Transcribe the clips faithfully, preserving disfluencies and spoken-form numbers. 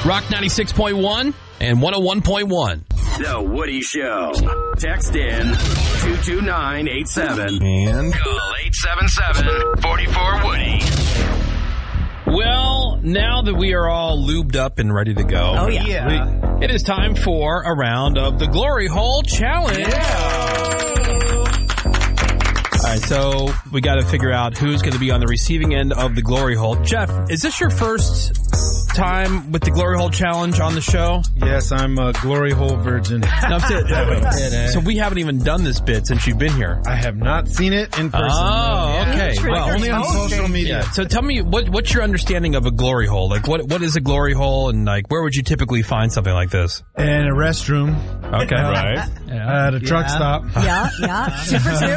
Rock ninety-six point one and one oh one point one. The Woody Show. Text in two two nine eight seven. And call eight seven seven, four four, Woody. Well, now that we are all lubed up and ready to go. Oh, yeah. yeah. It is time for a round of the Glory Hole Challenge. Yeah. All right, so we got to figure out who's going to be on the receiving end of the Glory Hole. Jeff, is this your first time with the Glory Hole Challenge on the show? Yes, I'm a glory hole virgin. No, I'm saying- so we haven't even done this bit since you've been here. I have not seen it in person. Oh, okay. Well, Well, only on social media. yeah. So tell me, what what's your understanding of a glory hole? Like, what what is a glory hole, and like, where would you typically find something like this? In a restroom. Okay, right. At a truck stop. Yeah, yeah. Two for two.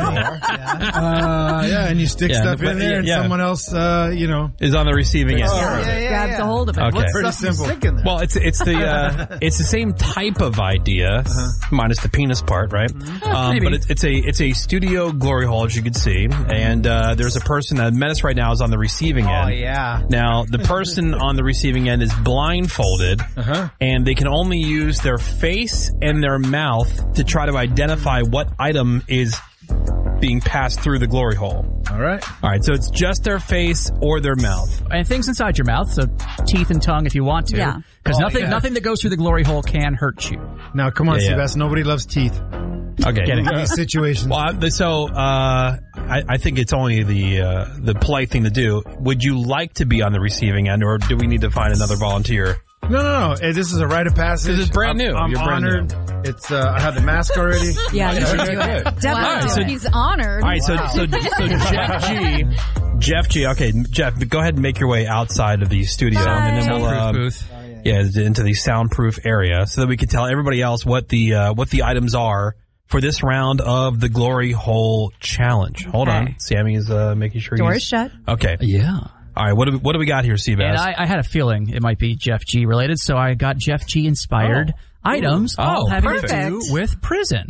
Uh, yeah, and you stick Yeah, stuff but- in there, and yeah. someone else, uh, you know. Is on the receiving end. Grabs a hold of it. Okay. Pretty simple. Well, it's it's the uh, it's the same type of idea, minus the penis part, right? Um, but it's, it's a it's a studio glory hole, as you can see, and uh, there's a person that met us right now is on the receiving end. Oh, yeah. Now, the person on the receiving end is blindfolded, Uh-huh. and they can only use their face and their mouth to try to identify what item is being passed through the glory hole. All right. All right, so it's just their face or their mouth. And things inside your mouth, so teeth and tongue if you want to. Yeah. Because Oh, nothing yeah. nothing that goes through the glory hole can hurt you. Now, come on, Yeah, yeah. Seabass. Nobody loves teeth Okay. Get it. in these situations. Well, I- so uh, I, I think it's only the uh, the polite thing to do. Would you like to be on the receiving end, or do we need to find another volunteer? No, no, no. Hey, this is a rite of passage. This is brand I'm- new. I'm You're brand honored. It's. Uh, I have the mask already. Yeah, you should do it. Definitely All right, do so- it. He's honored. All right, so so, so Jeff G, Jeff G. Okay, Jeff, go ahead and make your way outside of the studio, and then we'll um, booth. yeah into the soundproof area, so that we can tell everybody else what the uh, what the items are for this round of the Glory Hole Challenge. Hold Okay. on, Sammy's uh, making sure. Doors he's, shut. Okay. Yeah. All right. What do we, what do we got here, Seabass? And I, I had a feeling it might be Jeff G related, so I got Jeff G inspired items Oh, all having perfect. to do with prison.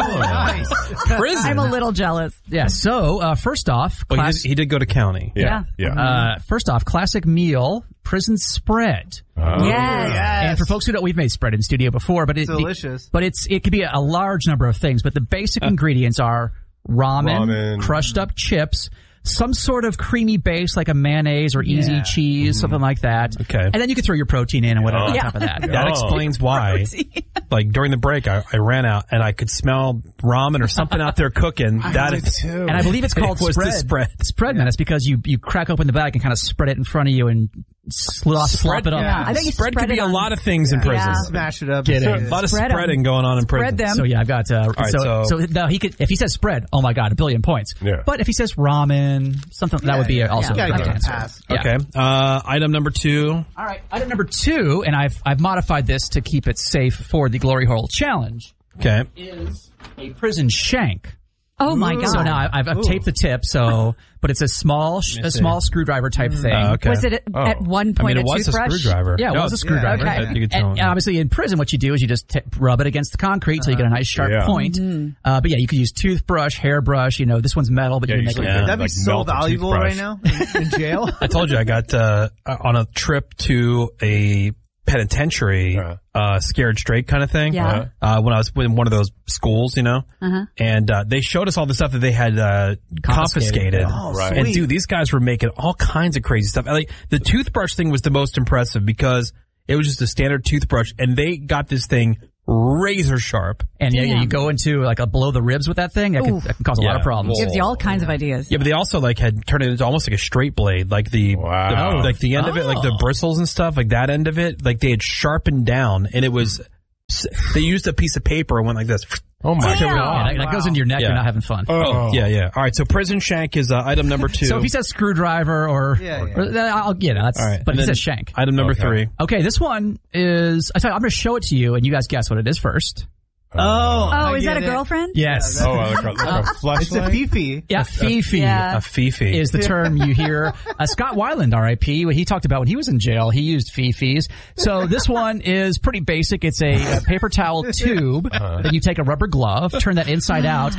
Prison. I'm a little jealous. Yeah, so uh, first off, Well, he, class, did, he did go to county. Yeah. uh, first off, classic meal, prison spread. Yes. And for folks who don't, we've made spread in studio before, but it, Delicious. but it's it could be a, a large number of things. But the basic ingredients are ramen, Ramen. crushed up chips, some sort of creamy base like a mayonnaise or easy Yeah. cheese, something like that. Okay. And then you could throw your protein in and whatever on Yeah. top of that. That explains why, like, during the break, I, I ran out and I could smell ramen or something out there cooking. That is, too. And I believe it's called It was the spread. spread. Spread, man. It's because you, you crack open the bag and kind of spread it in front of you and slop, slop it up. Yeah. I think you spread spread could be it a on- lot of things in prison. Yeah. Smash it up. Get A it. lot of Spread 'em. spreading going on in prison. Spread them. So yeah, I've got, uh, right, so, so- so, no, he could, if he says spread, oh my God, a billion points. Yeah. But if he says ramen, something, that would be also Gotta a get good a answer. pass. Yeah. Okay. Uh, item number two. All right. Item number two, and I've, I've modified this to keep it safe for the Glory Hole Challenge, Okay. is a prison shank. Oh my God. So now I've, I've taped the tip, so, but it's a small, sh- a small screwdriver type thing. Uh, okay. Was it at, Oh. at one I point mean, it a was a toothbrush? screwdriver. Yeah, it No, was a it's- screwdriver. Okay. You could tell And, him. and obviously in prison, what you do is you just t- rub it against the concrete so you get a nice sharp Yeah. point. Uh, but yeah, you could use toothbrush, hairbrush. You know, this one's metal, but Yeah, you you can make should it. get That'd be like so melt the valuable toothbrush. right now in, in jail. I told you I got uh, on a trip to a penitentiary, Uh-huh. uh, scared straight kind of thing. Yeah. Uh, when I was in one of those schools, you know, Uh-huh. and uh, they showed us all the stuff that they had uh, confiscated. Confiscated. Oh, Right. And sweet. dude, these guys were making all kinds of crazy stuff. Like the toothbrush thing was the most impressive because it was just a standard toothbrush, and they got this thing razor sharp. And yeah, yeah, Damn. you go into like a below the ribs with that thing, that can, Oof. that can cause a lot Yeah. of problems. Gives you all kinds of ideas. Yeah, but they also like had turned it into almost like a straight blade, like the, Wow. the like the end of it, like the Oh. bristles and stuff, like that end of it, like they had sharpened down, and it was they used a piece of paper and went like this. Oh my Damn. Yeah, god. that, that goes into your neck, Yeah. you're not having fun. Oh. Yeah, yeah. All right, so prison shank is uh, item number two. So if he says screwdriver or, Yeah, yeah. or uh, I'll, you know, that's, all right, but and he then says shank. Item number Okay. three. Okay, this one is, I tell you, I'm going to show it to you and you guys guess what it is first. Oh, Oh, I is that a get it. girlfriend? Yes. Oh, like a, like a It's a flashlight? Fifi. Yeah, Fifi. Yeah. A fifi. Is the term you hear. Uh, Scott Weiland, R I P, what he talked about when he was in jail, he used fifis. So this one is pretty basic. It's a, a paper towel tube that you take a rubber glove, turn that inside out, and then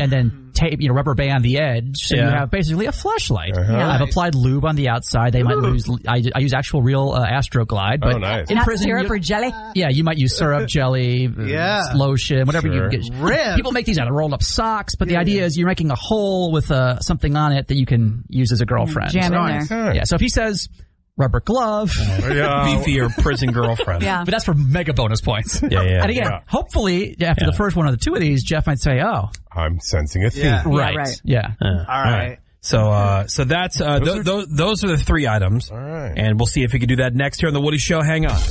tape, you know, rubber band the edge, so Yeah. you have basically a fleshlight. Uh-huh. Yeah, I've Nice. applied lube on the outside. They might use. I, I use actual real uh, Astroglide, but Oh, nice. in Not prison, syrup you- or jelly. yeah, you might use syrup, jelly, Yeah. uh, lotion, whatever Sure. you get. Rib. People make these out of rolled up socks, but the idea is you're making a hole with uh, something on it that you can use as a girlfriend. Jam in Nice. there. Yeah, so if he says rubber glove, Yeah. Beefy or prison girlfriend. Yeah. but that's for mega bonus points. Yeah, yeah. And again, Yeah. hopefully after Yeah. the first one or the two of these, Jeff might say, "Oh, I'm sensing a theme. Yeah. right, right. yeah." Uh, All right. So, uh, so that's, uh, th- th- those are the three items. All right. And we'll see if we can do that next here on The Woody Show. Hang on.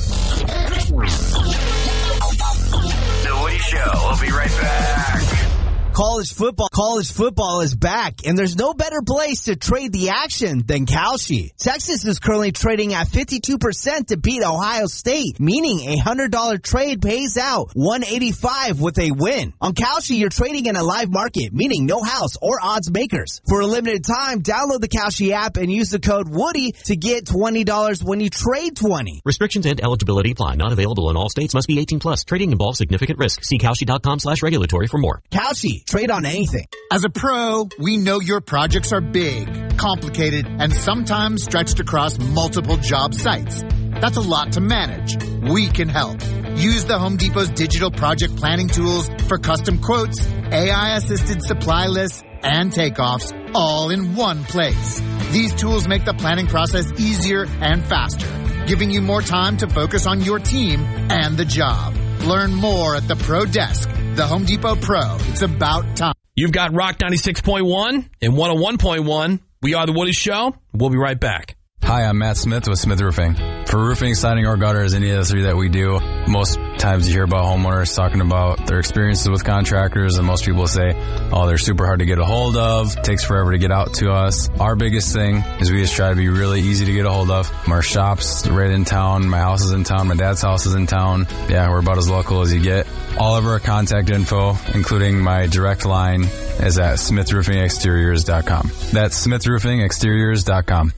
The Woody Show. We'll be right back. College football, college football is back, and there's no better place to trade the action than Kalshi. Texas is currently trading at fifty-two percent to beat Ohio State, meaning a one hundred dollars trade pays out one eighty-five with a win. On Kalshi, you're trading in a live market, meaning no house or odds makers. For a limited time, download the Kalshi app and use the code Woody to get twenty dollars when you trade twenty. Restrictions and eligibility apply. Not available in all states. Must be eighteen plus. Trading involves significant risk. See Kalshi.com slash regulatory for more. Kalshi, trade on anything. As a pro, we know your projects are big, complicated, and sometimes stretched across multiple job sites. That's a lot to manage. We can help. Use the Home Depot's digital project planning tools for custom quotes, A I-assisted supply lists, and takeoffs all in one place. These tools make the planning process easier and faster, giving you more time to focus on your team and the job. Learn more at the Pro Desk. The Home Depot Pro. It's about time. You've got Rock ninety-six point one and one oh one point one. We are The Woody Show. We'll be right back. Hi, I'm Matt Smith with Smith Roofing. For roofing, siding, or gutters, any of the three that we do, most times you hear about homeowners talking about their experiences with contractors, and most people say, oh, they're super hard to get a hold of, takes forever to get out to us. Our biggest thing is we just try to be really easy to get a hold of. Our shop's right in town, my house is in town, my dad's house is in town. Yeah, we're about as local as you get. All of our contact info, including my direct line, is at smith roofing exteriors dot com. That's smith roofing exteriors dot com.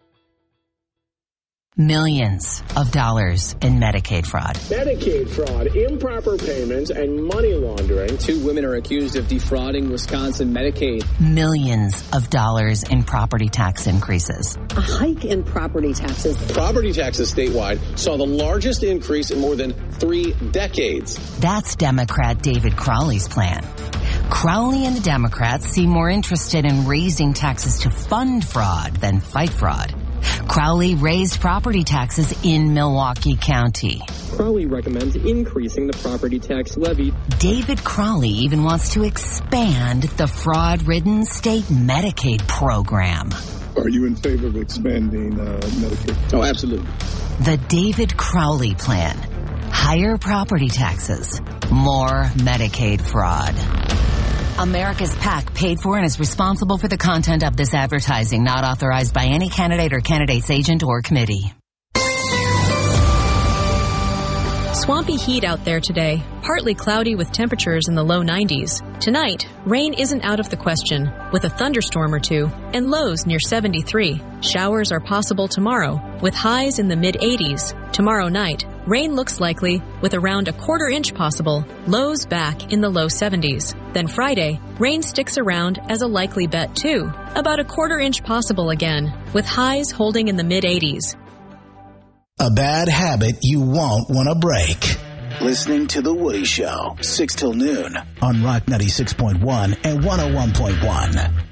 Millions of dollars in Medicaid fraud. Medicaid fraud, improper payments, and money laundering. Two women are accused of defrauding Wisconsin Medicaid. Millions of dollars in property tax increases. A hike in property taxes. Property taxes statewide saw the largest increase in more than three decades. That's Democrat David Crowley's plan. Crowley and the Democrats seem more interested in raising taxes to fund fraud than fight fraud. Crowley raised property taxes in Milwaukee County. Crowley recommends increasing the property tax levy. David Crowley even wants to expand the fraud-ridden state Medicaid program. Are you in favor of expanding uh, Medicaid? Oh, absolutely. The David Crowley plan. Higher property taxes. More Medicaid fraud. America's PAC paid for and is responsible for the content of this advertising, not authorized by any candidate or candidate's agent or committee. Swampy heat out there today. Partly cloudy with temperatures in the low nineties. Tonight, rain isn't out of the question, with a thunderstorm or two, and lows near seventy-three. Showers are possible tomorrow, with highs in the mid-eighties. Tomorrow night, rain looks likely, with around a quarter inch possible, lows back in the low seventies. Then Friday, rain sticks around as a likely bet too, about a quarter inch possible again, with highs holding in the mid-eighties. A bad habit you won't want to break. Listening to The Woody Show, six till noon on Rock ninety-six point one and one oh one point one.